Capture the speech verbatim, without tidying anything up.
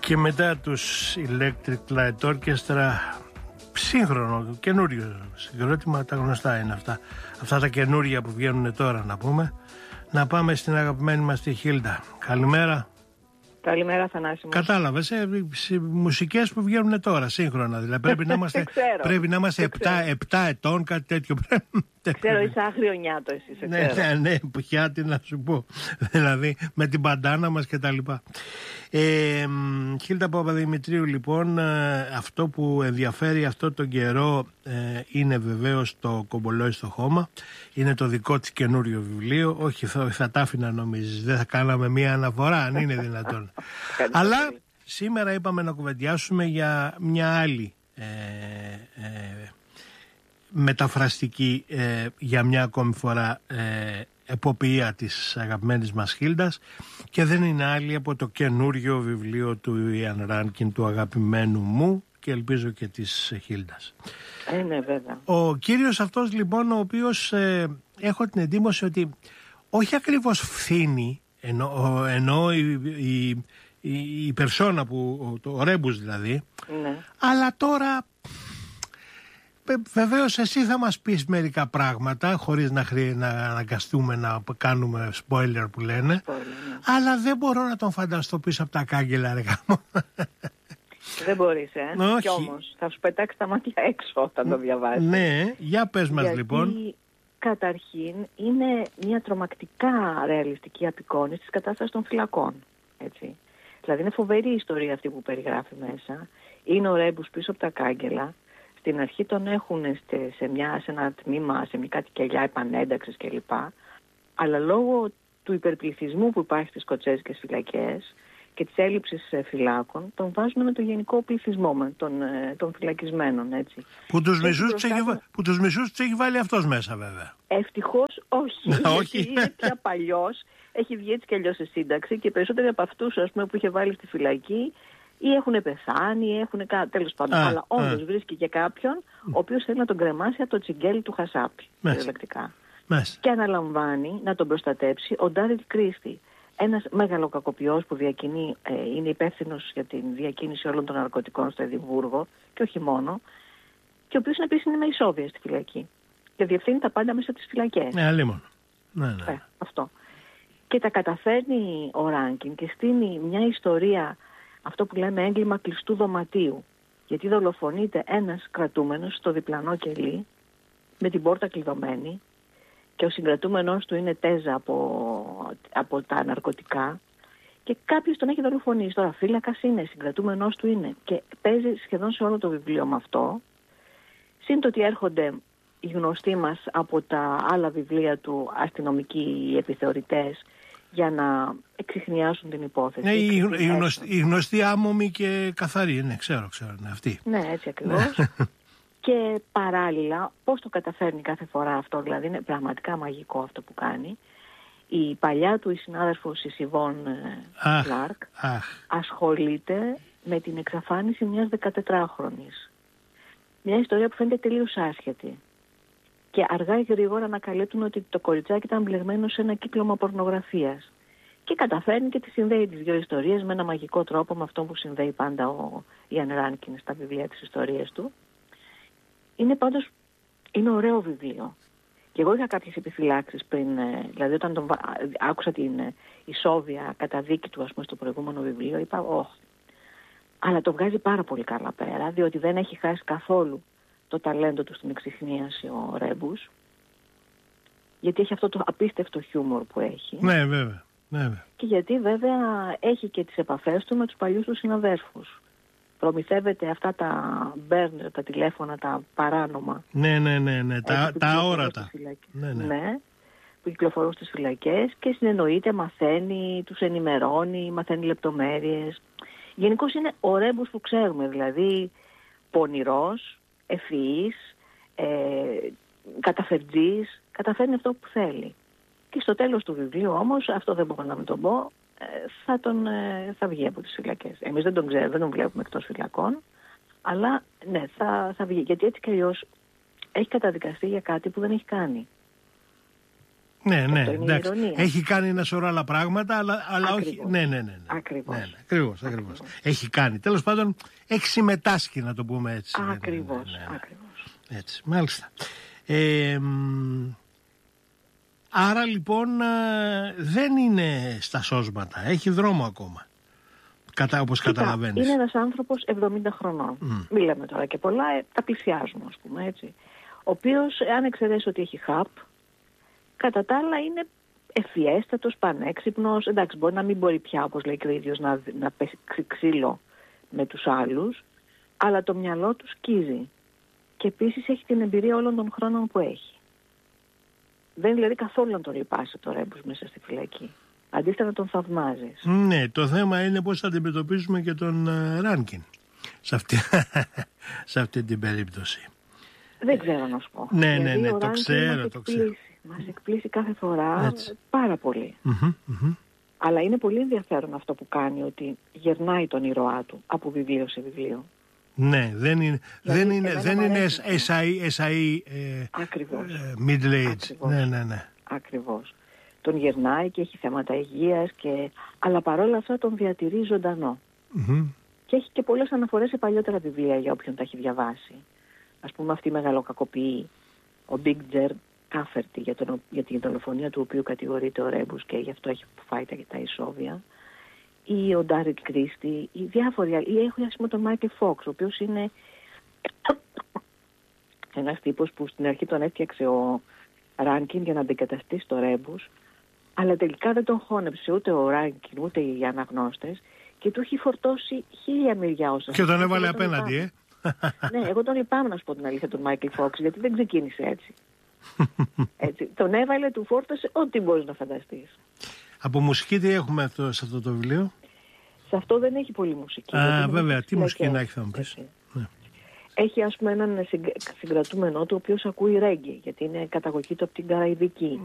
Και μετά τους Electric Light Orchestra, σύγχρονο, καινούριο συγκρότημα, τα γνωστά είναι αυτά. Αυτά τα καινούρια που βγαίνουν τώρα, να πούμε. Να πάμε στην αγαπημένη μας τη Χίλντα. Καλημέρα. Καλημέρα, Θανάση μου. Κατάλαβες, ε, μουσικές που βγαίνουν τώρα, σύγχρονα. Δηλαδή πρέπει να είμαστε, πρέπει να είμαστε επτά ετών, κάτι τέτοιο. Ξέρω, είσαι άγριο νιάτο εσύ, σε ναι, ναι, ναι, πια τι να σου πω. Δηλαδή με την μπαντάνα μας και τα λοιπά. Ε, Χίλντα Παπαδημητρίου, λοιπόν, αυτό που ενδιαφέρει αυτό τον καιρό ε, είναι βεβαίως το Κομπολόι στο χώμα. Είναι το δικό της καινούριο βιβλίο. Όχι, θα, θα τα άφηνα, νομίζεις. Δεν θα κάναμε μία αναφορά, αν είναι δυνατόν. Αλλά σήμερα είπαμε να κουβεντιάσουμε για μια άλλη ε, ε, μεταφραστική ε, για μια ακόμη φορά ε, εποποιία της αγαπημένης μας Χίλντας, και δεν είναι άλλη από το καινούριο βιβλίο του Ιαν Ράνκιν, του αγαπημένου μου και ελπίζω και της Χίλντας. Ε, ναι, βέβαια. Ο κύριος αυτός, λοιπόν, ο οποίος ε, έχω την εντύπωση ότι όχι ακριβώς φθήνει, ενώ, ενώ η, η, η, η περσόνα που, το, ο Ρέμπους δηλαδή, ναι, αλλά τώρα βεβαίως εσύ θα μας πεις μερικά πράγματα χωρίς να, χρει... να αναγκαστούμε να κάνουμε spoiler που λένε, spoiler, ναι. Αλλά δεν μπορώ να τον φανταστώ πίσω από τα κάγκελα, ρε γάμο. Δεν μπορείς, ε. Όχι. Κι όμως θα σου πετάξει τα μάτια έξω όταν το διαβάζεις. Ναι, για πες μας. Γιατί, λοιπόν. Καταρχήν είναι μια τρομακτικά ρεαλιστική απεικόνηση της κατάστασης των φυλακών. Έτσι. Δηλαδή είναι φοβερή η ιστορία αυτή που περιγράφει μέσα. Είναι ο Ρέμπους πίσω από τα κάγκελα. Στην αρχή τον έχουν σε, μια, σε ένα τμήμα, σε μια κάτι κελιά επανένταξης κλπ. Αλλά λόγω του υπερπληθυσμού που υπάρχει στις σκοτσέζικες φυλακές και της έλλειψης φυλάκων, τον βάζουν με το γενικό πληθυσμό με των, των φυλακισμένων, έτσι. Που τους μισούς τους έχει, έχει, έχει βάλει αυτός μέσα, βέβαια. Ευτυχώς όχι. όχι. Γιατί είναι πια παλιός, έχει βγει έτσι κι αλλιώς σε σύνταξη και περισσότεροι από αυτούς, ας πούμε, που είχε βάλει στη φυλακή ή έχουν πεθάνει ή έχουν κάτι, τέλος πάντων. Α, αλλά όντως α. βρίσκει και κάποιον ο οποίος θέλει να τον κρεμάσει από το τσιγκέλι του χασάπι. Μέσα. Και αναλαμβάνει να τον προστατέψει ο Ντάριλ Κρίστη. Ένας μεγαλοκακοποιός που διακινεί, ε, είναι υπεύθυνος για την διακίνηση όλων των ναρκωτικών στο Εδιμβούργο και όχι μόνο, και ο οποίος επίσης είναι με ισόβια στη φυλακή και διευθύνει τα πάντα μέσα στις φυλακές. Ναι, αλλήμον. Ναι, ναι. Ε, αυτό. Και τα καταφέρνει ο Ράνκιν και στείνει μια ιστορία, αυτό που λέμε έγκλημα κλειστού δωματίου, γιατί δολοφονείται ένας κρατούμενος στο διπλανό κελί με την πόρτα κλειδωμένη και ο συγκρατούμενος του είναι τέζα από, από τα ναρκωτικά και κάποιος τον έχει δολοφονήσει. Τώρα φύλακας είναι, συγκρατούμενος του είναι και παίζει σχεδόν σε όλο το βιβλίο με αυτό. Συν το ότι έρχονται οι γνωστοί μας από τα άλλα βιβλία του αστυνομικοί επιθεωρητές για να εξιχνιάσουν την υπόθεση. Ναι, οι, οι, γνωστοί, οι γνωστοί άμμομοι και καθαροί, ναι, ξέρω, ξέρω, είναι αυτοί. Ναι, έτσι ακριβώς. Και παράλληλα, πώς το καταφέρνει κάθε φορά αυτό, δηλαδή είναι πραγματικά μαγικό αυτό που κάνει. Η παλιά του η συνάδελφος η Σιβόν Κλάρκ ασχολείται με την εξαφάνιση μιας δεκατετράχρονης. Μια ιστορία που φαίνεται τελείως άσχετη. Και αργά ή γρήγορα ανακαλύπτουν ότι το κοριτσάκι ήταν μπλεγμένο σε ένα κύκλωμα πορνογραφίας. Και καταφέρνει και τη συνδέει τις δύο ιστορίες με ένα μαγικό τρόπο, με αυτό που συνδέει πάντα ο Ιαν Ράνκιν στα βιβλία της ιστορίας του. Είναι πάντως, είναι ωραίο βιβλίο. Και εγώ είχα κάποιες επιφυλάξεις πριν, δηλαδή όταν τον, άκουσα την ισόβια καταδίκη του, ας πούμε, στο προηγούμενο βιβλίο, είπα, όχι. Αλλά το βγάζει πάρα πολύ καλά πέρα, διότι δεν έχει χάσει καθόλου το ταλέντο του στην εξιχνίαση ο Ρέμπους, γιατί έχει αυτό το απίστευτο χιούμορ που έχει. Ναι, βέβαια. βέβαια. Και γιατί βέβαια έχει και τις επαφές του με τους παλιούς του συναδέρφους. Προμηθεύεται αυτά τα μπέρνερ, τα τηλέφωνα, τα παράνομα. Ναι, ναι, ναι, ναι. τα, τα αόρατα. Ναι, ναι. ναι, που κυκλοφορούν στις φυλακές και συνεννοείται, μαθαίνει, τους ενημερώνει, μαθαίνει λεπτομέρειες. Γενικώς είναι ο Ρέμπους που ξέρουμε, δηλαδή πονηρός, ευφυής, ε, καταφερτζής, καταφέρνει αυτό που θέλει. Και στο τέλος του βιβλίου όμως, αυτό δεν μπορώ να μην τον πω, θα, τον, θα βγει από τις φυλακές. Εμείς δεν τον ξέρουμε, δεν τον βλέπουμε εκτός φυλακών, αλλά ναι, θα, θα βγει. Γιατί έτσι κι αλλιώς έχει καταδικαστεί για κάτι που δεν έχει κάνει. Ναι, ναι, εντάξει. Έχει κάνει ένα σωρό άλλα πράγματα, αλλά, αλλά όχι. Ναι, ναι, ναι. ναι. Ακριβώς. Ναι, ναι. Ακριβώς, ακριβώς. Έχει κάνει. Τέλος πάντων, έχει συμμετάσχει, να το πούμε έτσι. Ακριβώς. Ναι, ναι, ναι. Ακριβώς. Έτσι, μάλιστα. Ε, άρα λοιπόν δεν είναι στα σώσματα. Έχει δρόμο ακόμα. Κατά, όπως Κοίτα, καταλαβαίνεις. Είναι ένας άνθρωπος εβδομήντα χρονών. Mm. Μην λέμε τώρα και πολλά, ε, τα πλησιάζουμε, ας πούμε, έτσι. Ο οποίος, αν εξαιρέσει ότι έχει χαπ, κατά τα άλλα είναι ευφιέστατος, πανέξυπνος. Εντάξει, μπορεί να μην μπορεί πια, όπως λέει και ο ίδιος, να, να πέσει ξύλο με τους άλλους, αλλά το μυαλό του σκίζει. Και επίσης έχει την εμπειρία όλων των χρόνων που έχει. Δεν είναι δηλαδή καθόλου να τον λυπάσαι το Ρέμπους μέσα στη φυλακή. Αντίστοιχα να τον θαυμάζεις. Ναι, το θέμα είναι πώς θα αντιμετωπίσουμε και τον uh, Ράνκιν σε αυτή, σε αυτή την περίπτωση. Δεν ξέρω να σου πω. Ναι, ναι, ναι, το ξέρω, το ξέρω. Μας εκπλήσει κάθε φορά έτσι. Πάρα πολύ. Mm-hmm, mm-hmm. Αλλά είναι πολύ ενδιαφέρον αυτό που κάνει, ότι γερνάει τον ήρωά του από βιβλίο σε βιβλίο. Ναι, δεν είναι, δεν είναι, δεν είναι ες άι ε, Ακριβώς. Ε, middle age. Ακριβώς. Ναι, ναι, ναι. Ακριβώς. Τον γερνάει και έχει θέματα υγείας, και... αλλά παρόλα αυτά τον διατηρεί ζωντανό. Mm-hmm. Και έχει και πολλές αναφορές σε παλιότερα βιβλία για όποιον τα έχει διαβάσει. Ας πούμε αυτή η μεγαλοκακοποιή, ο Big Jer Cafferty, για, τον, για την δολοφονία του οποίου κατηγορείται ο Ρέμπους και γι' αυτό έχει φάει τα, τα ισόβια. Ή ο Ντάριτ Κρίστη, ή διάφοροι άλλοι. Ή έχω ας πούμε τον Μάικλ Φόξ, ο οποίος είναι ένας τύπος που στην αρχή τον έφτιαξε ο Ράνκιν για να αντικαταστήσει το Ρέμπους, αλλά τελικά δεν τον χώνεψε ούτε ο Ράνκιν ούτε οι αναγνώστες και του έχει φορτώσει χίλια μυριά όσα. Και τον έβαλε απέναντι, ε. Ναι, εγώ τον λυπάμαι να σου πω την αλήθεια τον Μάικλ Φόξ, γιατί δεν ξεκίνησε έτσι. έτσι. Τον έβαλε, του φόρτωσε ό,τι μπορείς να φανταστείς. Από μουσική τι έχουμε αυτό, σε αυτό το βιβλίο? Σε αυτό δεν έχει πολύ μουσική. Α, βέβαια, τι μουσική να έχει, θα μου πεις. Ναι. Έχει ας πούμε έναν συγκρατούμενο του ο οποίος ακούει ρέγγι, γιατί είναι καταγωγή του από την Καραϊβική.